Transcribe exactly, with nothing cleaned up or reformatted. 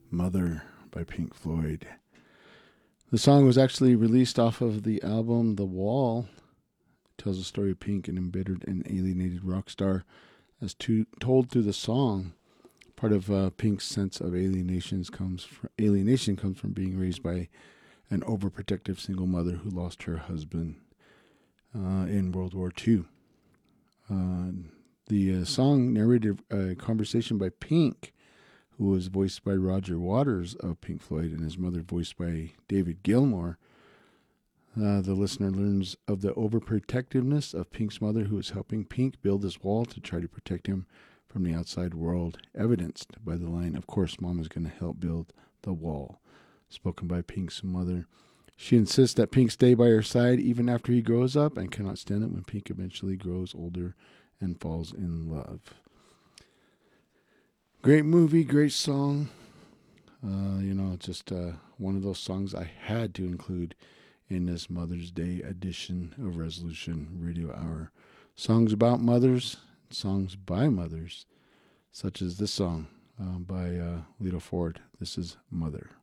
Mother by Pink Floyd. The song was actually released off of the album The Wall. It tells the story of Pink, an embittered and alienated rock star, as to, told through the song. Part of uh, Pink's sense of alienation comes from, alienation comes from being raised by an overprotective single mother who lost her husband uh, in World War Two. Uh, the uh, song narrated a conversation by Pink, who was voiced by Roger Waters of Pink Floyd, and his mother voiced by David Gilmour. Uh, the listener learns of the overprotectiveness of Pink's mother, who is helping Pink build this wall to try to protect him from the outside world, evidenced by the line, "Of course, Mom is going to help build the wall," spoken by Pink's mother. She insists that Pink stay by her side even after he grows up, and cannot stand it when Pink eventually grows older and falls in love. Great movie, great song. Uh, you know, just uh, one of those songs I had to include in this Mother's Day edition of Resolution Radio Hour. Songs about mothers, songs by mothers, such as this song uh, by uh, Lita Ford. This is Mother.